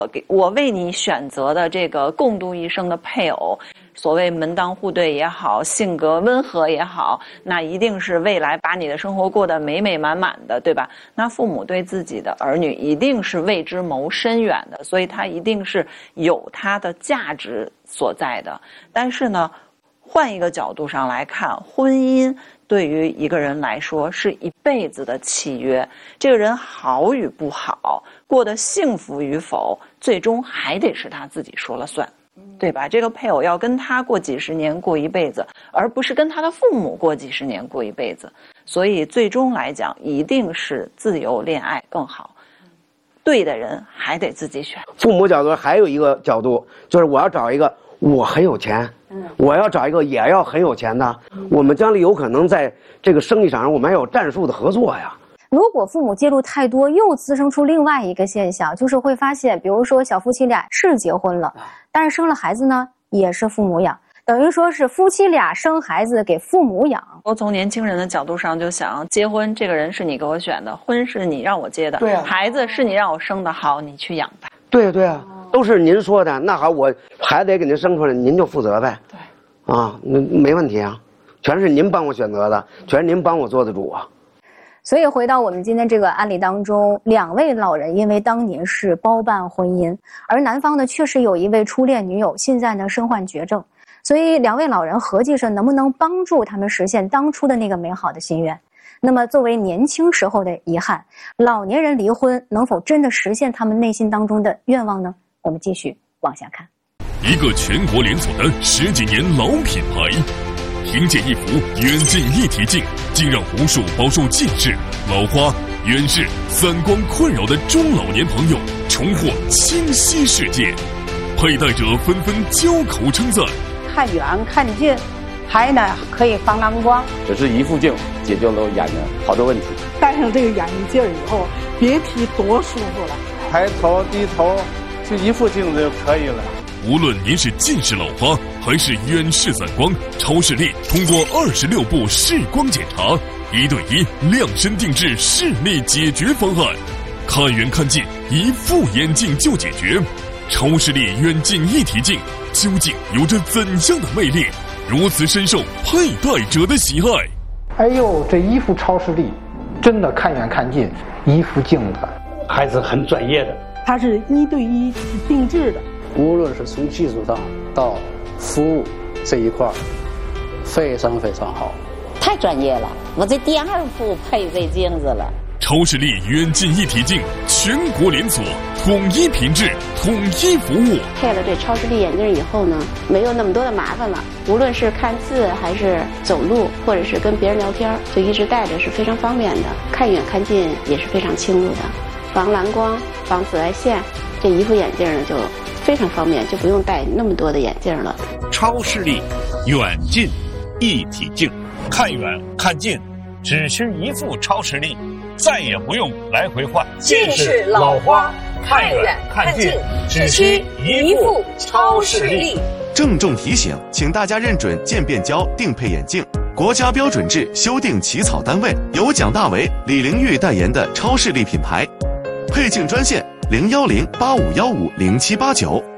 我为你选择的这个共度一生的配偶，所谓门当户对也好，性格温和也好，那一定是未来把你的生活过得美美满满的，对吧？那父母对自己的儿女一定是为之谋深远的，所以他一定是有他的价值所在的。但是呢，换一个角度上来看，婚姻对于一个人来说是一辈子的契约，这个人好与不好，过得幸福与否，最终还得是他自己说了算，对吧？这个配偶要跟他过几十年，过一辈子，而不是跟他的父母过几十年，过一辈子。所以最终来讲，一定是自由恋爱更好，对的人还得自己选。 父母角度还有一个角度，就是我要找一个我很有钱，我要找一个也要很有钱的，我们将来有可能在这个生意场上我们还有战术的合作呀。 如果父母介入太多，又滋生出另外一个现象，就是会发现，比如说小夫妻俩是结婚了，但是生了孩子呢，也是父母养，等于说是夫妻俩生孩子给父母养。 我从年轻人的角度上就想，结婚这个人是你给我选的，婚是你让我结的， 对啊， 孩子是你让我生的，好，你去养吧。 对对啊，都是您说的，那好，我孩子也给您生出来，您就负责呗。对，啊，那没问题啊，全是您帮我选择的，全是您帮我做的主啊。 所以回到我们今天这个案例当中，两位老人因为当年是包办婚姻，而男方呢确实有一位初恋女友，现在呢身患绝症，所以两位老人合计着能不能帮助他们实现当初的那个美好的心愿。那么作为年轻时候的遗憾，老年人离婚能否真的实现他们内心当中的愿望呢？我们继续往下看。 一个全国连锁的10几年老品牌，凭借一幅远近一体镜，竟让无数饱受近视、老花、远视、散光困扰的中老年朋友重获清晰世界。佩戴者纷纷交口称赞： 看远看近，还呢可以防蓝光。 只是一副镜解决了眼睛好多问题。 戴上这个眼镜以后，别提多舒服了。 抬头低头，就一副镜子就可以了。 无论您是近视老花还是远视散光，超视力通过26步视光检查，1对1量身定制视力解决方案，看远看近，一副眼镜就解决。超视力远近一体镜究竟有着怎样的魅力，如此深受佩戴者的喜爱？ 哎呦，这一副超视力，真的看远看近，一副镜子， 还是很专业的。 它是1对1定制的。 无论是从技术上到服务这一块，非常非常好， 太专业了。我这第2副配这镜子了。 超视力远近一体镜，全国连锁，统一品质，统一服务。 配了这超视力眼镜以后呢，没有那么多的麻烦了。无论是看字还是走路，或者是跟别人聊天，就一直戴着是非常方便的。看远看近也是非常清楚的，防蓝光、防紫外线。这一副眼镜呢就非常方便，就不用戴那么多的眼镜了。 超视力远近一体镜，看远看近只需一副超视力，再也不用来回换。 近视老花，看远看近只需一副超视力。 郑重提醒，请大家认准渐变胶定配眼镜，国家标准制修订起草单位由蒋大为、李玲玉代言的超视力品牌。配镜专线：01085150789。